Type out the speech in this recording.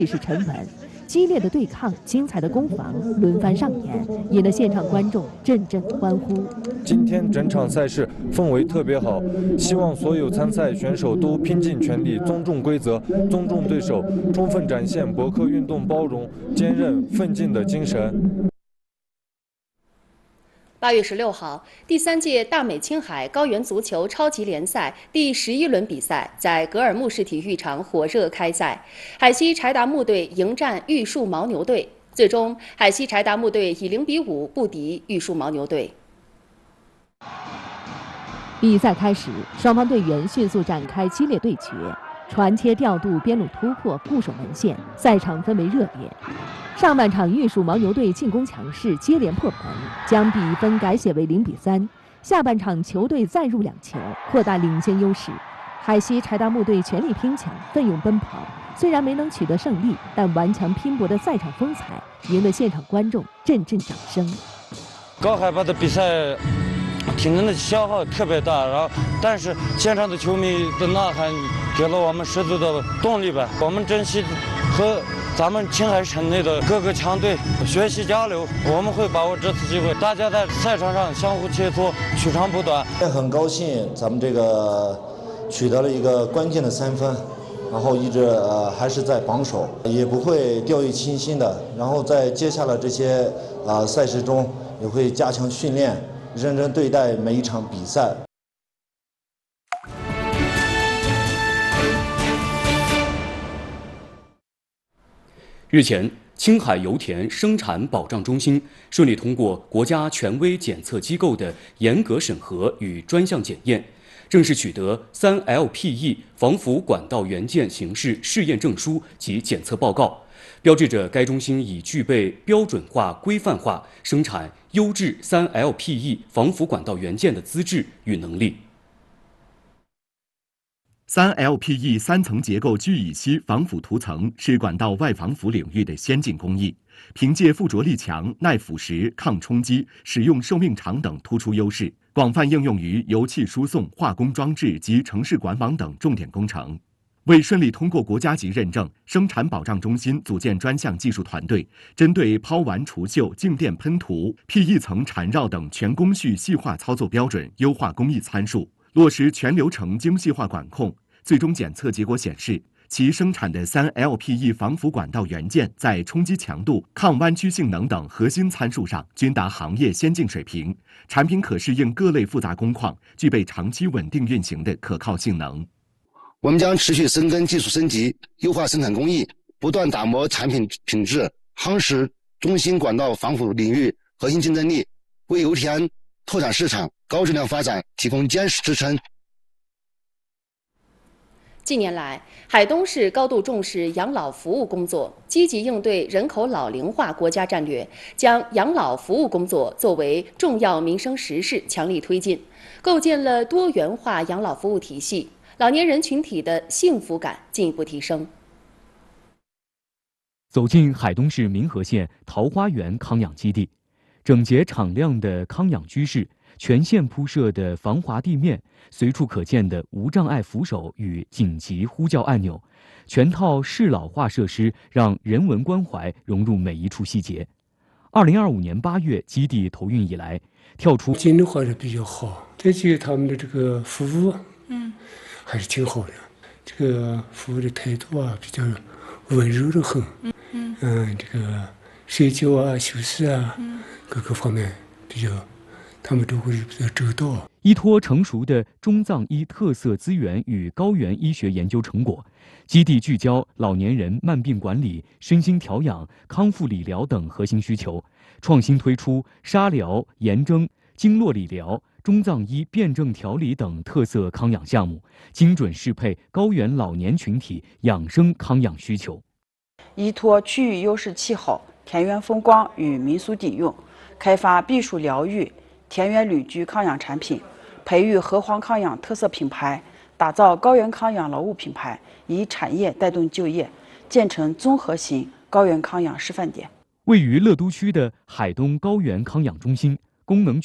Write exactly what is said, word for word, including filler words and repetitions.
气势沉稳，激烈的对抗、精彩的攻防轮番上演，引得现场观众阵阵欢呼。 今天整场赛事氛围特别好，希望所有参赛选手都拼尽全力，尊重规则，尊重对手，充分展现博科运动包容、坚韧、奋进的精神。 八月十六号，第三届大美青海高原足球超级联赛第十一轮比赛在格尔木市体育场火热开赛。海西柴达木队迎战玉树牦牛队，最终海西柴达木队以零比五不敌玉树牦牛队。 比赛开始，双方队员迅速展开激烈对决，传切调度、边路突破、固守门线，赛场氛围热烈。上半场，玉树牦牛队进攻强势，接连破门，将比分改写为零比三。下半场，球队再入两球，扩大领先优势。海西柴达木队全力拼抢，奋勇奔跑，虽然没能取得胜利，但顽强拼搏的赛场风采赢得现场观众阵阵掌声。 高海拔的比赛，体能的消耗特别大，然后但是现场的球迷的呐喊给了我们十足的动力吧。我们珍惜和咱们青海省内的各个强队学习交流，我们会把握这次机会，大家在赛场上相互切磋，取长补短。 也很高兴咱们这个取得了一个关键的三分，然后一直呃还是在榜首，也不会掉以轻心的。然后在接下来这些啊、呃、赛事中，也会加强训练，认真对待每一场比赛。 日前，青海油田生产保障中心顺利通过国家权威检测机构的严格审核与专项检验，正式取得三 L P E 防腐管道元件形式试验证书及检测报告，标志着该中心已具备标准化、规范化生产优质三 L P E 防腐管道元件的资质与能力。 三 L P E 三层结构聚乙烯防腐涂层是管道外防腐领域的先进工艺，凭借附着力强、耐腐蚀、抗冲击、使用寿命长等突出优势，广泛应用于油气输送、化工装置及城市管网等重点工程。为顺利通过国家级认证，生产保障中心组建专项技术团队，针对抛完除锈、静电喷涂、P E 层缠绕等全工序细化操作标准，优化工艺参数，落实全流程精细化管控。最终检测结果显示，其生产的三 L P E 防腐管道元件在冲击强度、抗弯曲性能等核心参数上均达行业先进水平，产品可适应各类复杂工况，具备长期稳定运行的可靠性能。 我们将持续深耕技术升级，优化生产工艺，不断打磨产品品质，夯实中心管道防腐领域核心竞争力，为油田拓展市场、高质量发展提供坚实支撑。 近年来，海东市高度重视养老服务工作，积极应对人口老龄化国家战略，将养老服务工作作为重要民生实事强力推进，构建了多元化养老服务体系，老年人群体的幸福感进一步提升。 走进海东市民和县桃花源康养基地，整洁敞亮的康养居室，全县铺设的防滑地面，随处可见的无障碍扶手与紧急呼叫按钮，全套适老化设施让人文关怀融入每一处细节。二零二五年八月基地投运以来，跳出经理还是比较好，这些他们的这个服务，嗯，还是挺好的。这个服务的态度啊，比较温柔的很，嗯嗯，嗯，这个睡觉啊、休息啊，嗯，各个方面比较。他们都会比较周到。 依托成熟的中藏医特色资源与高原医学研究成果，基地聚焦老年人慢病管理、身心调养、康复理疗等核心需求，创新推出沙疗、炎蒸、经络理疗、中藏医辩证调理等特色康养项目，精准适配高原老年群体养生康养需求。 依托区域优势气候、田园风光与民俗底蕴，开发避暑疗愈、田园旅居康养产品，培育河湟康养特色品牌，打造高原康养劳务品牌，以产业带动就业，建成综合型高原康养示范点。 位于乐都区的海东高原康养中心，功能